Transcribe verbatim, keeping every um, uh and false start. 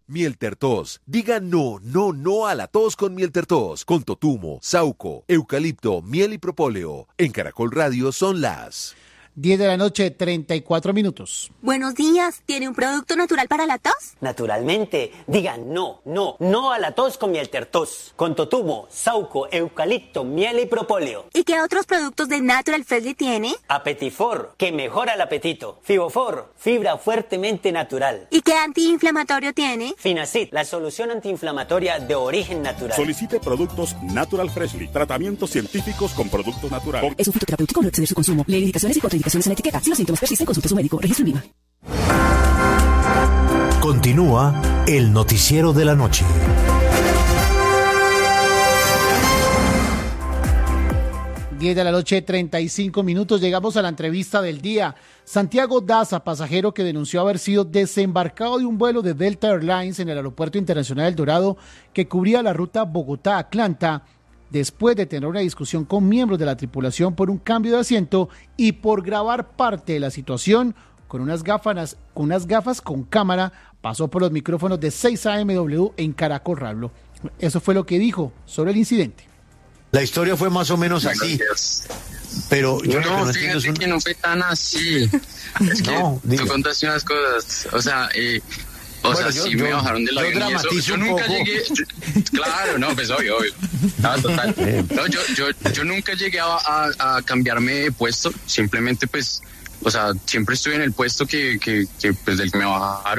Miel Tertos. Diga no, no, no a la tos con Miel Tertos. Con totumo, sauco, eucalipto, miel y propóleo. En Caracol Radio son las diez de la noche, treinta y cuatro minutos. Buenos días. ¿Tiene un producto natural para la tos? Naturalmente. Diga no, no, no a la tos con Miel Tertos. Con totumo, sauco, eucalipto, miel y propóleo. ¿Y qué otros productos de Natural Freshly tiene? Apetifor, que mejora el apetito. Fibofor, fibra fuertemente natural. ¿Y qué antiinflamatorio tiene? Finacid, la solución antiinflamatoria de origen natural. Solicite productos Natural Freshly. Tratamientos científicos con productos naturales. Es un fitoterapéutico, no exceder su consumo. Lee indicaciones y contraindicaciones en la etiqueta. Si los síntomas persisten, consulte a su médico. Registro en IVA. Continúa el noticiero de la noche. diez de la noche, treinta y cinco minutos. Llegamos a la entrevista del día. Santiago Daza, pasajero que denunció haber sido desembarcado de un vuelo de Delta Airlines en el Aeropuerto Internacional El Dorado que cubría la ruta Bogotá-Atlanta, después de tener una discusión con miembros de la tripulación por un cambio de asiento y por grabar parte de la situación con unas gafas, con unas gafas con cámara, pasó por los micrófonos de seis A M W en Caracol Radio. Eso fue lo que dijo sobre el incidente. La historia fue más o menos así, pero yo no, lo que no fíjate entiendo es un... que no fue tan así. Es que no, tú contaste unas cosas, o sea, eh, o bueno, sea, yo, sí yo, me bajaron del avión y eso. Yo nunca poco. llegué, yo, claro, no, pues obvio, obvio. No, total. No, yo, yo, yo nunca llegué a, a, a cambiarme de puesto, simplemente pues, o sea, siempre estuve en el puesto que, que, que pues del que me bajaron.